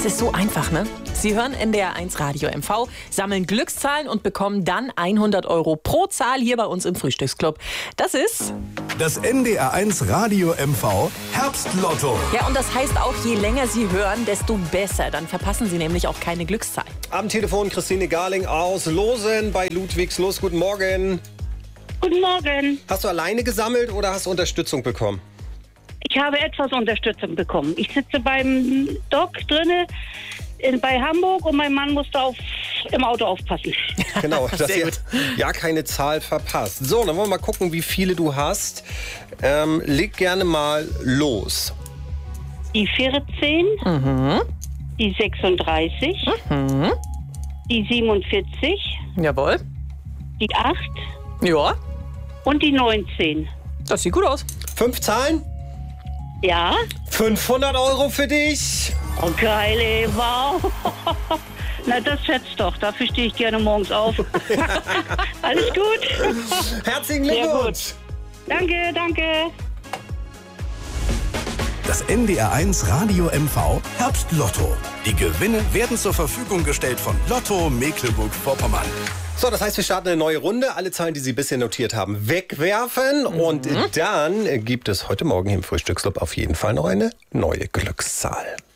Es ist so einfach, ne? Sie hören NDR1 Radio MV, sammeln Glückszahlen und bekommen dann 100 € pro Zahl hier bei uns im Frühstücksclub. Das ist das NDR1 Radio MV Herbstlotto. Ja, und das heißt auch, je länger Sie hören, desto besser. Dann verpassen Sie nämlich auch keine Glückszahl. Am Telefon Christine Garling aus Losen bei Ludwigslust. Guten Morgen. Guten Morgen. Hast du alleine gesammelt oder hast du Unterstützung bekommen? Ich habe etwas Unterstützung bekommen. Ich sitze beim Doc drinne bei Hamburg und mein Mann musste im Auto aufpassen. Genau, dass ihr ja keine Zahl verpasst. So, dann wollen wir mal gucken, wie viele du hast. Leg gerne mal los. Die 14, die 36, die 47, Jawohl. die 8 Ja, und die 19. das sieht gut aus. 5 Zahlen? Ja? 500 € für dich. Oh, geil, ey, wow. Na, das schätzt doch. Dafür stehe ich gerne morgens auf. Alles gut? Herzlichen Sehr Glückwunsch. Danke, danke. Das NDR1 Radio MV Herbstlotto. Die Gewinne werden zur Verfügung gestellt von Lotto Mecklenburg-Vorpommern. So, das heißt, wir starten eine neue Runde. Alle Zahlen, die Sie bisher notiert haben, wegwerfen. Und dann gibt es heute Morgen im Frühstücksclub auf jeden Fall noch eine neue Glückszahl.